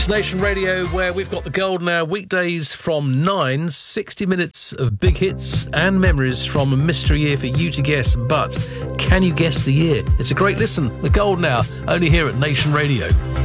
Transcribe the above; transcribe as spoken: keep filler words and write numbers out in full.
It's Nation Radio, where we've got the golden hour weekdays from nine, sixty minutes of big hits and memories from a mystery year for you to guess. But can you guess the year? It's a great listen. The golden hour, only here at Nation Radio.